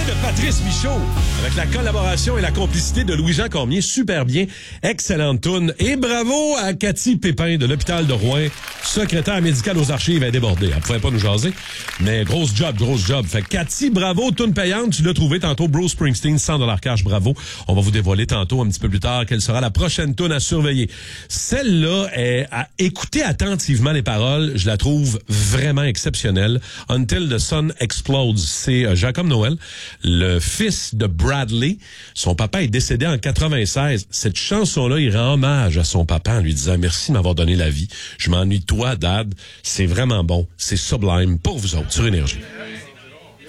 de Patrice Michaud, avec la collaboration et la complicité de Louis-Jean Cormier, super bien, excellente toune. Et bravo à Cathy Pépin de l'hôpital de Rouen, secrétaire médicale aux archives, elle est débordée. Elle pouvait pas nous jaser, mais grosse job. Fait que Cathy, bravo, toune payante, tu l'as trouvé tantôt, Bruce Springsteen, $100 cash, bravo. On va vous dévoiler tantôt, un petit peu plus tard, quelle sera la prochaine toune à surveiller. Celle-là est à écouter attentivement les paroles, je la trouve vraiment exceptionnelle. Until the Sun Explodes, c'est Jacob Noel, le fils de Bradley. Son papa est décédé en 96. Cette chanson-là, il rend hommage à son papa en lui disant merci de m'avoir donné la vie. Je m'ennuie de toi, Dad. C'est vraiment bon. C'est sublime pour vous autres sur Énergie.